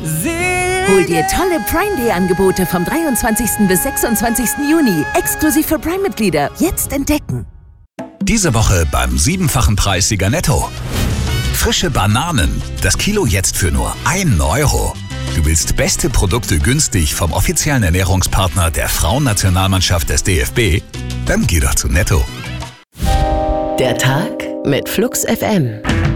Hol dir tolle Prime Day Angebote vom 23. bis 26. Juni. Exklusiv für Prime-Mitglieder. Jetzt entdecken. Diese Woche beim 7-fachen Preis Sieger Netto. Frische Bananen. Das Kilo jetzt für nur 1 Euro. Du willst beste Produkte günstig vom offiziellen Ernährungspartner der Frauennationalmannschaft des DFB? Dann geh doch zu Netto. Der Tag mit Flux FM.